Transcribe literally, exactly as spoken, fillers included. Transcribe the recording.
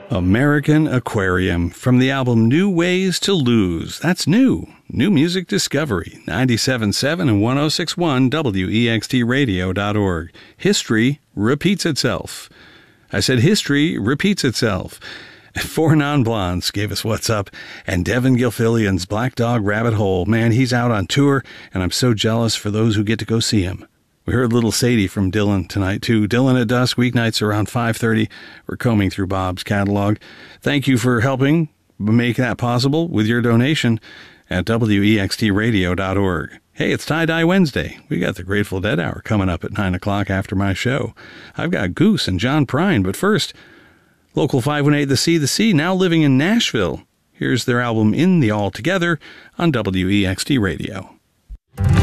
American Aquarium from the album New Ways to Lose. That's new. New music discovery. ninety-seven point seven and one oh six point one W E X T radio dot org. History repeats itself. I said history repeats itself. Four Non-Blondes gave us What's Up, and Devin Gilfillian's Black Dog Rabbit Hole. Man, he's out on tour, and I'm so jealous for those who get to go see him. We heard Little Sadie from Dylan tonight, too. Dylan at Dusk, weeknights around five thirty. We're combing through Bob's catalog. Thank you for helping make that possible with your donation at W E X T radio dot org. Hey, it's Tie-Dye Wednesday. We got the Grateful Dead Hour coming up at nine o'clock after my show. I've got Goose and John Prine, but first, Local five one eight The Sea, The Sea, now living in Nashville. Here's their album In the All Together on W E X T Radio.